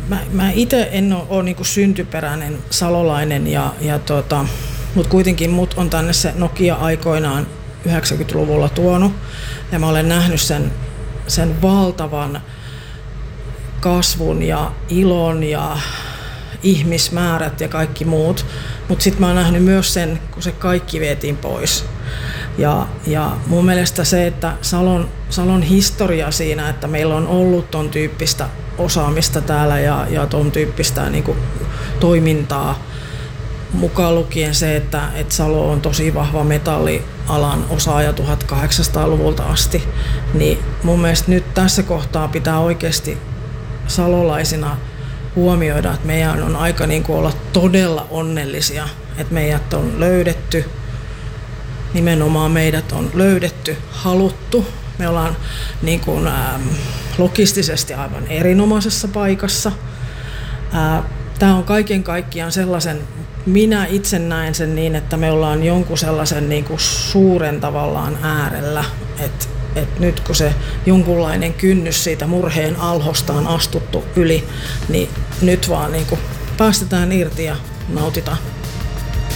Mä itse en ole niin kuin syntyperäinen salolainen, mutta kuitenkin mut on tänne se Nokia aikoinaan 90-luvulla tuonut. Ja mä olen nähnyt sen valtavan kasvun ja ilon ja ihmismäärät ja kaikki muut. Mutta sitten mä oon nähnyt myös sen, kun se kaikki vietiin pois. Ja mun mielestä se, että Salon historia siinä, että meillä on ollut ton tyyppistä osaamista täällä ja ton tyyppistä niin kuin toimintaa, mukaan lukien se, että Salo on tosi vahva metallialan osaaja 1800-luvulta asti, niin mun mielestä nyt tässä kohtaa pitää oikeasti salolaisina huomioida, että meidän on aika niin kuin olla todella onnellisia, että meidät on löydetty, nimenomaan meidät on löydetty, haluttu. Me ollaan niin kuin, logistisesti aivan erinomaisessa paikassa. Tämä on kaiken kaikkiaan sellaisen, minä itse näen sen niin, että me ollaan jonkun sellaisen niin kuin suuren tavallaan äärellä, että nyt kun se jonkunlainen kynnys siitä murheen alhosta on astuttu yli, niin nyt vaan niin kuin päästetään irti ja nautitaan.